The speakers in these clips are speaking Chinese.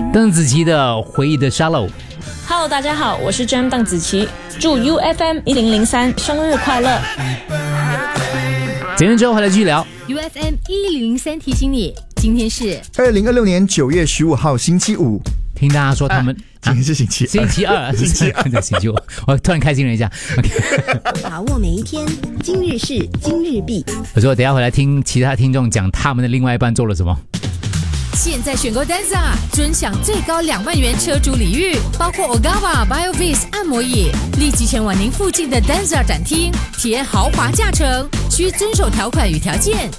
邓紫棋的回忆的 Shallow。Hello， 大家好，我是 Jam 邓紫棋，祝 UFM 1003生日快乐。 节目之后回来继续聊。 UFM 1003提醒你，今天是 2026年9月15号星期五。 听大家说他们今天是星期二，星期五，我突然开心了一下。 把握每一天，今日事今日毕。 我说等一下回来听其他听众讲他们的另外一半做了什么。 现在选购 Danza， 尊享最高2万元车主礼遇，包括 Ogawa BioVis 按摩椅，立即前往您附近的 Danza 展厅，体验豪华驾乘，需遵守条款与条件。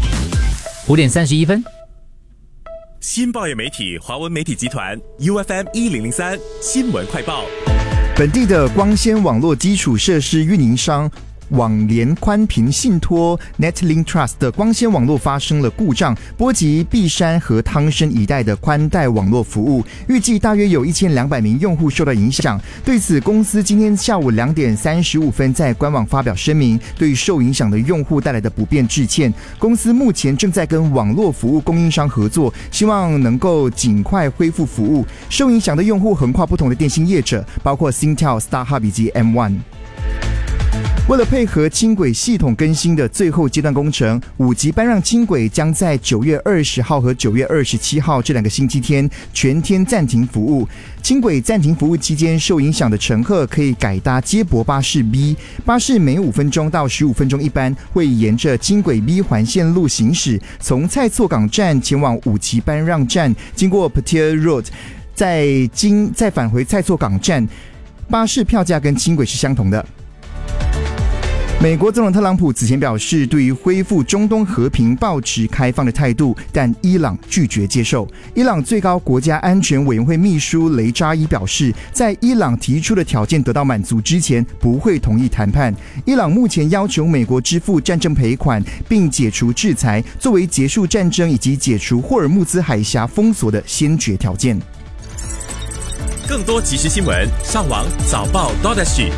5点31分。 新报业媒体华文媒体集团 UFM 1003新闻快报。 本地的光纤网络基础设施运营商网联宽频信托 Netlink Trust 的光纤网络发生了故障，波及碧山和汤生一带的宽带网络服务，预计大约有1200名用户受到影响。对此，公司今天下午2点35分在官网发表声明，对受影响的用户带来的不便致歉。公司目前正在跟网络服务供应商合作，希望能够尽快恢复服务。受影响的用户横跨不同的电信业者，包括 Singtel、StarHub 以及 M1。为了配合轻轨系统更新的最后阶段工程，5级班让轻轨将在9月20号和9月27号这2个星期天全天暂停服务。轻轨暂停服务期间，受影响的乘客可以改搭接驳巴士 B， 巴士每5分钟到15分钟一班，会沿着轻轨 B 环线路行驶，从蔡厝港站前往5级班让站，经过 Petir Road， 再返回蔡厝港站。巴士票价跟轻轨是相同的。美国总统特朗普此前表示，对于恢复中东和平抱持开放的态度，但伊朗拒绝接受。伊朗最高国家安全委员会秘书雷扎伊表示，在伊朗提出的条件得到满足之前，不会同意谈判。伊朗目前要求美国支付战争赔款，并解除制裁，作为结束战争以及解除霍尔木兹海峡封锁的先决条件。 更多即时新闻，上网早报 .SG。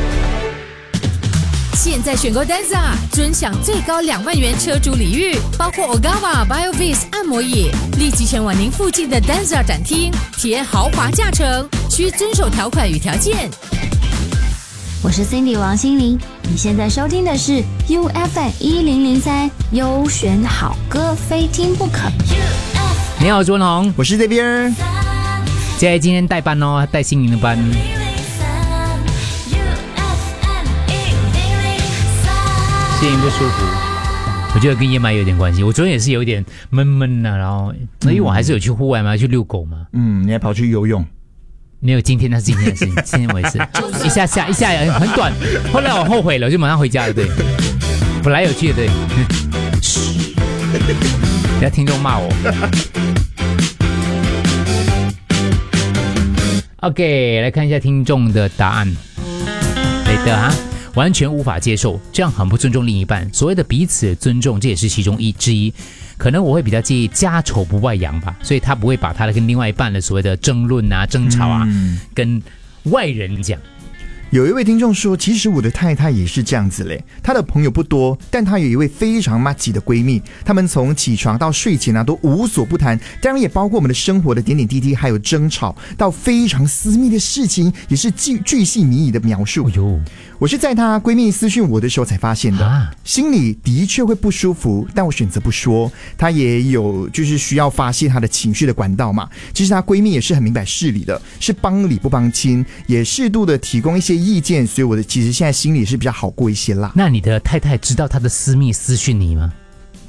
现在选购 Danza， 尊享最高2万元车主礼遇，包括 Ogawa BioVis 按摩椅，立即前往您附近的 Danza 展厅，体验豪华驾乘，需遵守条款与条件。 我是 Cindy 王心凌，你现在收听的是 UFM 1003优选好歌，非听不可。 你好，我是文宏， 我是这边。 现在今天代班哦，带心灵的班。心情不舒服，我觉得跟燕麦有点关系。我昨天也是有点闷闷的，然后因为我还是有去户外嘛，去遛狗嘛。 你还跑去游泳？ 没有，今天那是今天的事情，今天我也是一下很短，后来我后悔了，就马上回家了。对，本来有去的，对。等下听众骂我。OK， 来看一下听众的答案。雷德哈。完全无法接受，这样很不尊重另一半。所谓的彼此尊重，这也是其中之一。可能我会比较介意家丑不外扬吧，所以他不会把他的跟另外一半的所谓的争论啊、争吵啊，跟外人讲。 有一位听众说，其实我的太太也是这样子嘞，她的朋友不多，但她有一位非常麻吉的闺蜜，她们从起床到睡前都无所不谈，当然也包括我们的生活的点点滴滴，还有争吵到非常私密的事情，也是巨细靡遗的描述。我是在她闺蜜私讯我的时候才发现的，心里的确会不舒服，但我选择不说。她也有就是需要发泄她的情绪的管道嘛。其实她闺蜜也是很明白事理的，是帮理不帮亲，也适度的提供一些意见，所以我的其实现在心里是比较好过一些啦。 那你的太太知道她的私密私讯你吗？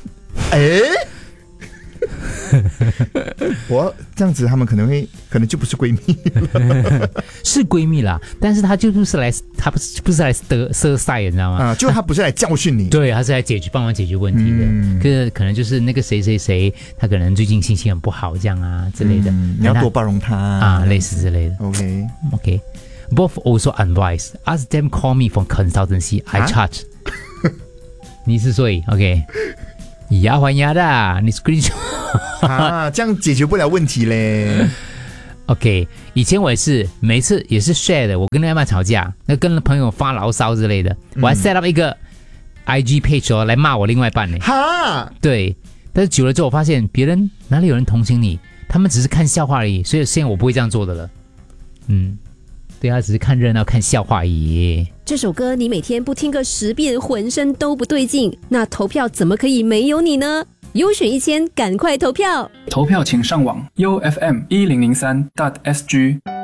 我这样子，他们可能就不是闺蜜了。 是闺蜜啦，但是她就不是来，她不是来色赛，你知道吗？ 就她不是来教训你， 对，她是来帮忙解决问题的。可能就是那个谁，她可能最近心情很不好，这样啊之类的。 你要多包容她啊，类似之类的。OK。Both also advise. Ask them call me from consultancy. I charge. 你是所以 OK。牙还牙的，你 screenshot 这样解决不了问题嘞。 OK， 以前我也是每次也是 share 的，我跟另外一半吵架，那跟朋友发牢骚之类的，我还 set up 一个 IG page 来骂我另外一半呢。对， 但是久了之后我发现别人哪里有人同情你，他们只是看笑话而已，所以现在我不会这样做的了。对啊，只是看热闹看笑话而已。 这首歌你每天不听个10遍浑身都不对劲，那投票怎么可以没有你呢？优选1000，赶快投票！ 投票请上网 UFM1003.SG